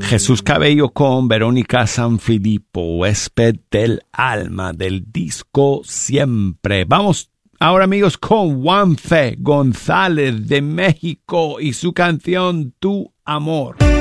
Jesús Cabello con Verónica Sanfilippo, Huésped del Alma, del disco Siempre. Vamos ahora, amigos, con Juanfe González de México y su canción Tu Amor.